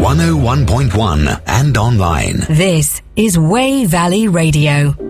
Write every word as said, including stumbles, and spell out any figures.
one oh one point one and online. This is Way Valley Radio.